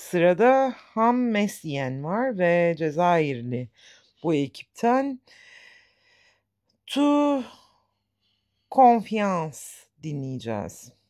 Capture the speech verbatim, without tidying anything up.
Sırada Ham Mesiyen var ve Cezayirli bu ekipten "Tu Confiance" dinleyeceğiz.